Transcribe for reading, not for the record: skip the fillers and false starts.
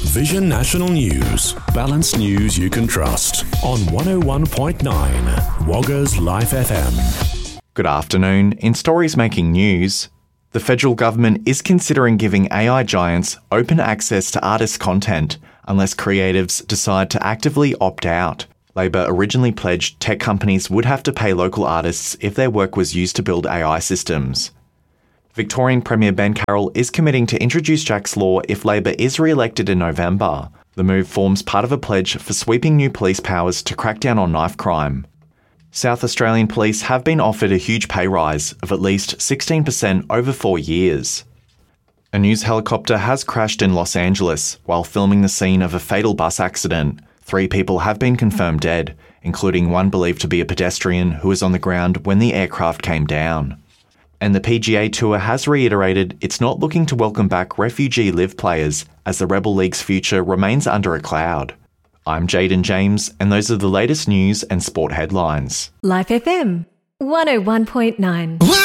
Vision National News. Balanced news you can trust. On 101.9 Wagga's Life FM. Good afternoon. In stories making news, the federal government is considering giving AI giants open access to artist content unless creatives decide to actively opt out. Labor originally pledged tech companies would have to pay local artists if their work was used to build AI systems. Victorian Premier Ben Carroll is committing to introduce Jack's Law if Labor is re-elected in November. The move forms part of a pledge for sweeping new police powers to crack down on knife crime. South Australian police have been offered a huge pay rise of at least 16% over 4 years. A news helicopter has crashed in Los Angeles while filming the scene of a fatal bus accident. 3 people have been confirmed dead, including one believed to be a pedestrian who was on the ground when the aircraft came down. And the PGA Tour has reiterated it's not looking to welcome back refugee live players as the Rebel League's future remains under a cloud. I'm Jaden James, and those are the latest news and sport headlines. Life FM 101.9.